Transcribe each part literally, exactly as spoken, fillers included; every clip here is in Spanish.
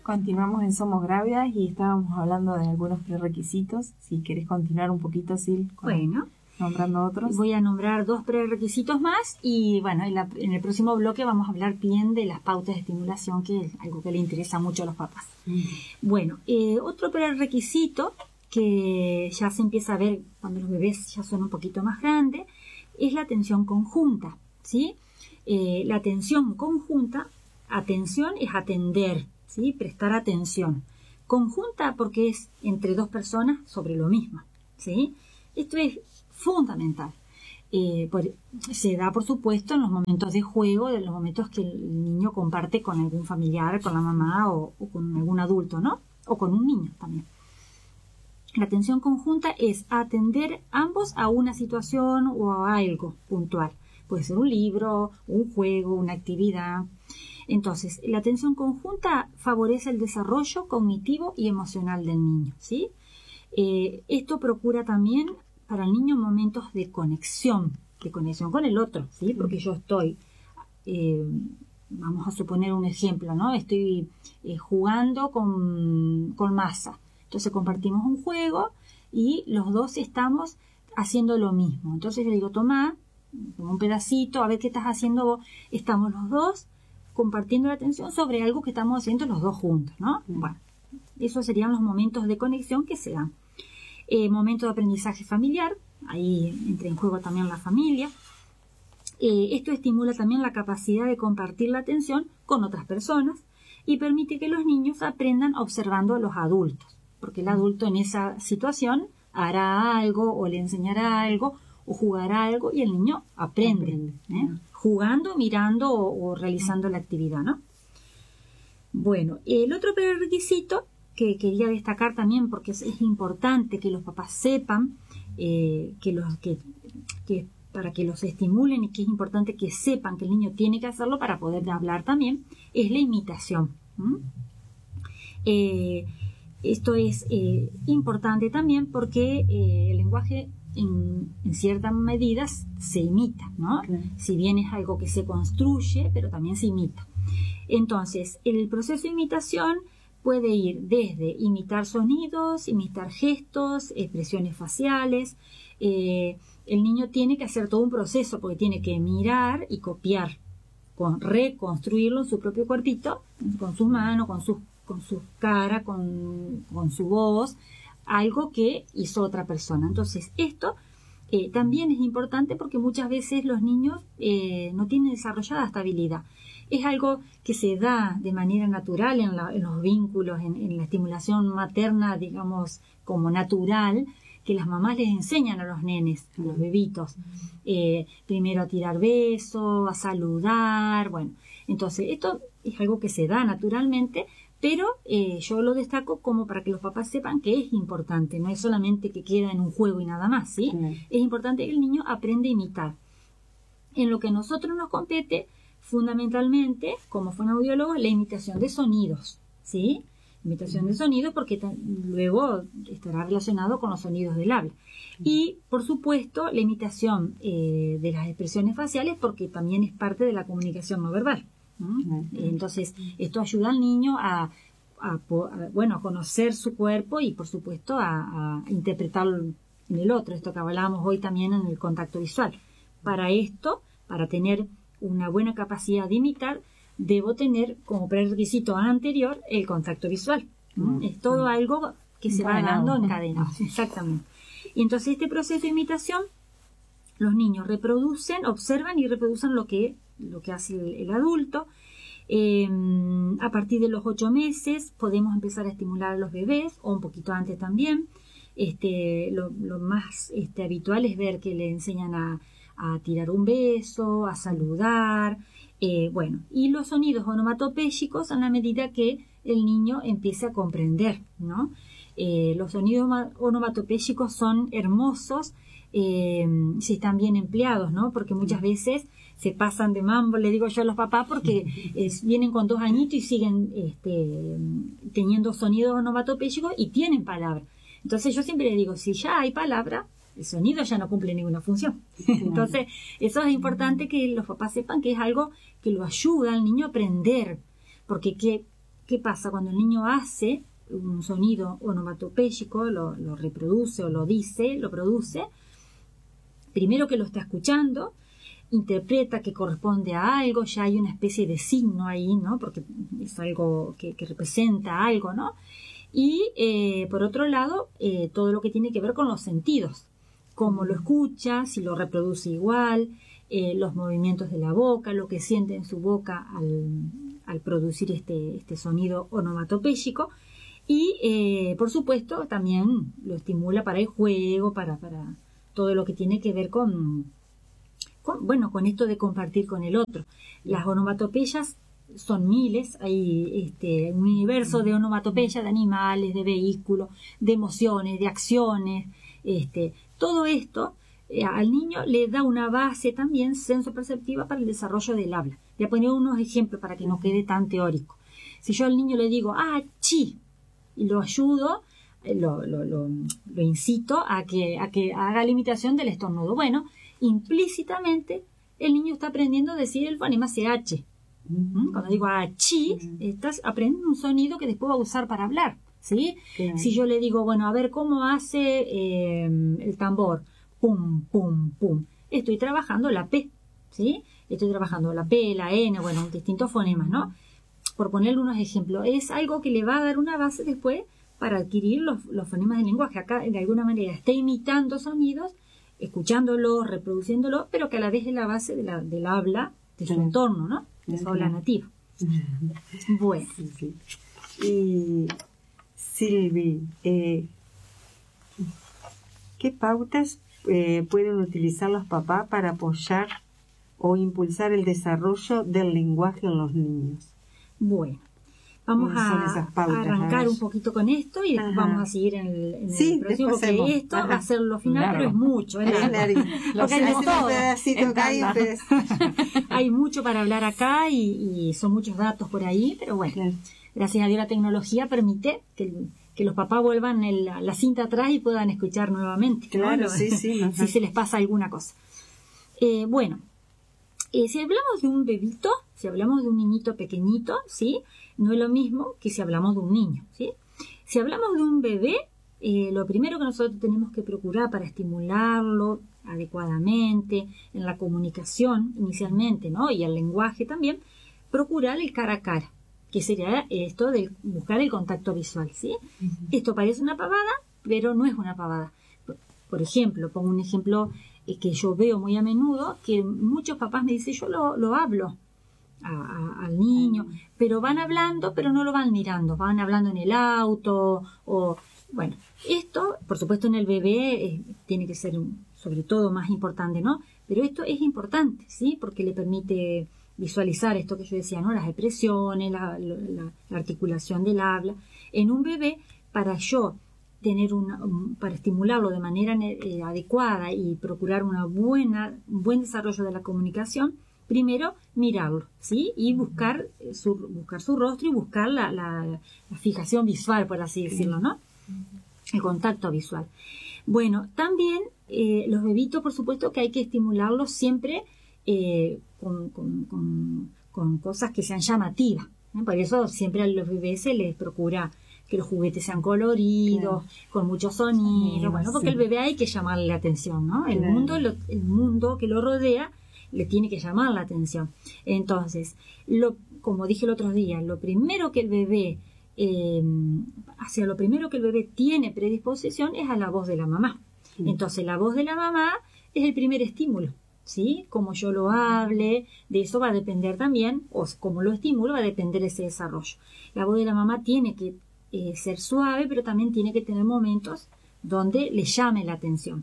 Continuamos en Somos Grávidas y estábamos hablando de algunos prerequisitos. Si querés continuar un poquito, Sil, bueno, nombrando otros. Voy a nombrar dos prerequisitos más y bueno, en, la, en el próximo bloque vamos a hablar bien de las pautas de estimulación, que es algo que le interesa mucho a los papás. Mm. Bueno, eh, otro prerequisito que ya se empieza a ver cuando los bebés ya son un poquito más grandes es la atención conjunta, ¿sí? Eh, la atención conjunta, atención es atender, ¿sí? Prestar atención. Conjunta porque es entre dos personas sobre lo mismo, ¿sí? Esto es fundamental. Eh, por, se da, por supuesto, en los momentos de juego, en los momentos que el niño comparte con algún familiar, con la mamá o, o con algún adulto, ¿no? O con un niño también. La atención conjunta es atender ambos a una situación o a algo puntual. Puede ser un libro, un juego, una actividad. Entonces, la atención conjunta favorece el desarrollo cognitivo y emocional del niño, ¿sí? Eh, esto procura también para el niño momentos de conexión, de conexión con el otro, ¿sí? Porque yo estoy, eh, vamos a suponer un ejemplo, ¿no? Estoy eh, jugando con, con masa. Entonces compartimos un juego y los dos estamos haciendo lo mismo. Entonces yo digo, toma, toma un pedacito, a ver qué estás haciendo vos. Estamos los dos compartiendo la atención sobre algo que estamos haciendo los dos juntos, ¿no? Bueno, esos serían los momentos de conexión que se dan. Eh, momento de aprendizaje familiar, ahí entra en juego también la familia. Eh, esto estimula también la capacidad de compartir la atención con otras personas y permite que los niños aprendan observando a los adultos, porque el adulto en esa situación hará algo o le enseñará algo o jugará algo y el niño aprende, aprende. ¿eh? Jugando, mirando o, o realizando la actividad, ¿no? Bueno, el otro prerequisito que quería destacar también, porque es, es importante que los papás sepan eh, que los que, que para que los estimulen y que es importante que sepan que el niño tiene que hacerlo para poder hablar también, es la imitación. ¿Mm? Eh, esto es eh, importante también porque eh, el lenguaje en, en ciertas medidas se imita, ¿no? Claro. Si bien es algo que se construye, pero también se imita. Entonces, el proceso de imitación puede ir desde imitar sonidos, imitar gestos, expresiones faciales. Eh, el niño tiene que hacer todo un proceso porque tiene que mirar y copiar, con, reconstruirlo en su propio cuerpito, con sus manos, con su, con su cara, con, con su voz, algo que hizo otra persona. Entonces, esto eh, también es importante porque muchas veces los niños eh, no tienen desarrollada esta habilidad. Es algo que se da de manera natural en, la, en los vínculos, en, en la estimulación materna, digamos, como natural, que las mamás les enseñan a los nenes, a los bebitos, eh, primero a tirar besos, a saludar, bueno. Entonces, esto es algo que se da naturalmente, pero eh, yo lo destaco como para que los papás sepan que es importante, no es solamente que queda en un juego y nada más, ¿sí? Uh-huh. Es importante que el niño aprenda a imitar. En lo que a nosotros nos compete, fundamentalmente, como fonoaudiólogo, la imitación de sonidos, ¿sí? Imitación de sonidos porque t- luego estará relacionado con los sonidos del habla. Y, por supuesto, la imitación eh, de las expresiones faciales porque también es parte de la comunicación no verbal, ¿no? Entonces, esto ayuda al niño a, a, a, bueno, a conocer su cuerpo y, por supuesto, a, a interpretarlo en el otro, esto que hablábamos hoy también en el contacto visual. Para esto, para tener una buena capacidad de imitar, debo tener como prerequisito anterior el contacto visual. ¿Mm? Es todo algo que se va dando en cadena. Exactamente. Y entonces este proceso de imitación, los niños reproducen, observan y reproducen lo que, lo que hace el, el adulto. Eh, a partir de los ocho meses podemos empezar a estimular a los bebés, o un poquito antes también. Este, lo, lo más este, habitual es ver que le enseñan a a tirar un beso, a saludar, eh, bueno, y los sonidos onomatopéyicos a la medida que el niño empiece a comprender, ¿no? Eh, los sonidos onomatopéyicos son hermosos eh, si están bien empleados, ¿no? Porque muchas veces se pasan de mambo, le digo yo a los papás, porque eh, vienen con dos añitos y siguen este, teniendo sonidos onomatopéyicos y tienen palabra. Entonces yo siempre le digo, si ya hay palabra, el sonido ya no cumple ninguna función. Entonces, eso es importante que los papás sepan que es algo que lo ayuda al niño a aprender, porque que ¿qué pasa? Cuando el niño hace un sonido onomatopéyico, lo, lo reproduce o lo dice, lo produce, primero que lo está escuchando, interpreta que corresponde a algo, ya hay una especie de signo ahí, ¿no? Porque es algo que, que representa algo, ¿no? Y eh, por otro lado, eh, todo lo que tiene que ver con los sentidos, cómo lo escucha, si lo reproduce igual, eh, los movimientos de la boca, lo que siente en su boca al, al producir este, este sonido onomatopéyico. Y, eh, por supuesto, también lo estimula para el juego, para, para todo lo que tiene que ver con, con, bueno, con esto de compartir con el otro. Las onomatopeyas son miles, hay este, un universo de onomatopeyas, de animales, de vehículos, de emociones, de acciones. Este, todo esto eh, al niño le da una base también sensoperceptiva para el desarrollo del habla. Voy a poner unos ejemplos para que no quede tan teórico. Si yo al niño le digo, ah, chi, y lo ayudo, lo, lo, lo, lo incito a que, a que haga la imitación del estornudo. Bueno, implícitamente el niño está aprendiendo a decir el fonema C H. ¿Mm? Cuando digo achi, estás aprendiendo un sonido que después va a usar para hablar, ¿sí? Claro. Si yo le digo, bueno, a ver cómo hace eh, el tambor, pum, pum, pum, estoy trabajando la P, ¿sí? Estoy trabajando la P, la N, bueno, distintos fonemas, ¿no? Por ponerle unos ejemplos, es algo que le va a dar una base después para adquirir los, los fonemas del lenguaje. Acá, de alguna manera, está imitando sonidos, escuchándolos, reproduciéndolos, pero que a la vez es la base de la, del habla de su entorno, ¿no? De su habla nativa. Bueno. Sí, sí. Y, Silvi, eh, ¿qué pautas eh, pueden utilizar los papás para apoyar o impulsar el desarrollo del lenguaje en los niños? Bueno, vamos a, pautas, a arrancar a un poquito con esto y después Ajá. vamos a seguir en el, en sí, el próximo, porque hacemos. esto Ajá. va a ser lo final, claro. pero es mucho. Es largo. Porque hay, todo. Hay, hay mucho para hablar acá y, y son muchos datos por ahí, pero bueno, claro. gracias a Dios la tecnología permite que, que los papás vuelvan el, la cinta atrás y puedan escuchar nuevamente. Claro, ¿no? sí, sí. Si se les pasa alguna cosa. Eh, bueno. Eh, si hablamos de un bebito, si hablamos de un niñito pequeñito, ¿sí? No es lo mismo que si hablamos de un niño, ¿sí? Si hablamos de un bebé, eh, lo primero que nosotros tenemos que procurar para estimularlo adecuadamente en la comunicación inicialmente, ¿no? Y el lenguaje también, procurar el cara a cara, que sería esto de buscar el contacto visual, ¿sí? Uh-huh. Esto parece una pavada, pero no es una pavada. Por, por ejemplo, pongo un ejemplo que yo veo muy a menudo, que muchos papás me dicen, yo lo, lo hablo a, a, al niño, pero van hablando, pero no lo van mirando, van hablando en el auto, o bueno, esto, por supuesto en el bebé eh, tiene que ser sobre todo más importante, ¿no? Pero esto es importante, ¿sí? Porque le permite visualizar esto que yo decía, ¿no? Las expresiones, la, la, la articulación del habla. En un bebé, para yo tener una, um, para estimularlo de manera eh, adecuada y procurar una buena, un buen desarrollo de la comunicación, primero mirarlo, ¿sí? Y buscar su, buscar su rostro y buscar la, la, la fijación visual, por así decirlo, ¿no? El contacto visual. Bueno, también eh, los bebitos, por supuesto que hay que estimularlos siempre eh, con, con, con, con cosas que sean llamativas, ¿eh? Por eso siempre a los bebés se les procura que los juguetes sean coloridos, claro. con mucho sonido, sí, bueno, porque sí. el bebé hay que llamarle la atención, ¿no? El claro. mundo, lo, el mundo que lo rodea le tiene que llamar la atención. Entonces, lo, como dije el otro día, lo primero que el bebé, eh, hacia lo primero que el bebé tiene predisposición es a la voz de la mamá. Sí. Entonces, la voz de la mamá es el primer estímulo, ¿sí? Como yo lo hable, de eso va a depender también, o como lo estimulo, va a depender ese desarrollo. La voz de la mamá tiene que Eh, ser suave, pero también tiene que tener momentos donde le llame la atención.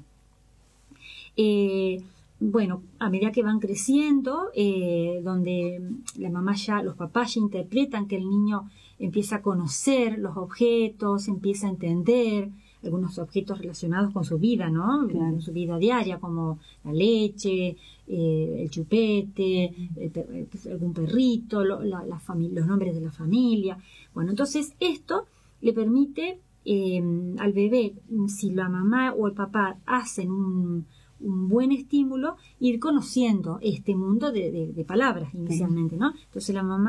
Eh, bueno, a medida que van creciendo, eh, donde la mamá ya, los papás ya interpretan que el niño empieza a conocer los objetos, empieza a entender algunos objetos relacionados con su vida, ¿no? Claro. Con su vida diaria, como la leche, eh, el chupete, el per, algún perrito, lo, la, la los nombres de la familia. Bueno, entonces esto le permite eh, al bebé, si la mamá o el papá hacen un, un buen estímulo, ir conociendo este mundo de, de, de palabras inicialmente, ¿no? Entonces la mamá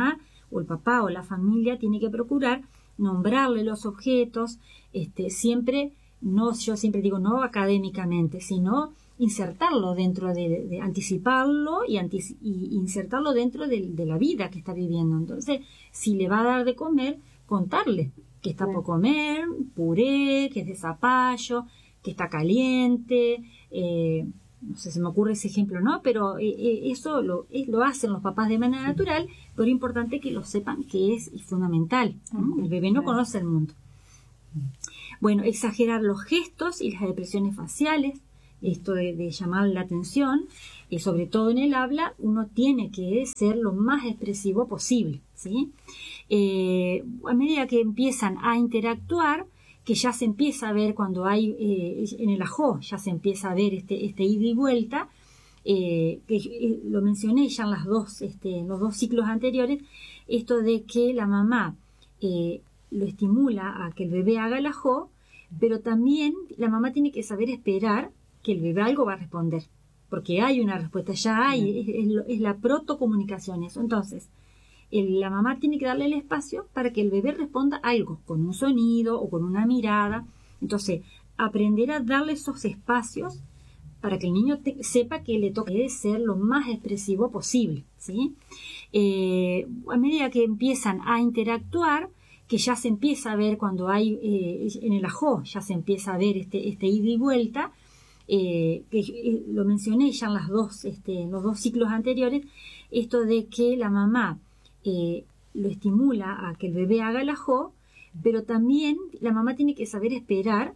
o el papá o la familia tiene que procurar nombrarle los objetos, este, siempre, no, yo siempre digo no académicamente, sino insertarlo dentro de, de anticiparlo y, antici y insertarlo dentro de, de la vida que está viviendo. Entonces, si le va a dar de comer, contarle que está por comer, puré, que es de zapallo, que está caliente, eh, no sé, se me ocurre ese ejemplo, ¿no? Pero eh, eso lo, eh, lo hacen los papás de manera natural, pero es importante que lo sepan que es fundamental, ¿no? El bebé no conoce el mundo. Bueno, exagerar los gestos y las expresiones faciales, esto de, de llamar la atención, eh, sobre todo en el habla, uno tiene que ser lo más expresivo posible, ¿sí? Eh, a medida que empiezan a interactuar, que ya se empieza a ver cuando hay, eh, en el ajó, ya se empieza a ver este, este ida y vuelta, eh, que eh, lo mencioné ya en las dos, este, los dos ciclos anteriores, esto de que la mamá eh, lo estimula a que el bebé haga el ajó, pero también la mamá tiene que saber esperar que el bebé algo va a responder, porque hay una respuesta, ya hay, es, es, es la protocomunicación eso. Entonces, el, la mamá tiene que darle el espacio para que el bebé responda algo, con un sonido o con una mirada. Entonces, aprender a darle esos espacios para que el niño te, sepa que le toca ser lo más expresivo posible, ¿sí? Eh, a medida que empiezan a interactuar, que ya se empieza a ver cuando hay, eh, en el ajó, ya se empieza a ver este, este ida y vuelta, eh, que eh, lo mencioné ya en las dos, este, los dos ciclos anteriores, esto de que la mamá eh, lo estimula a que el bebé haga el ajó, pero también la mamá tiene que saber esperar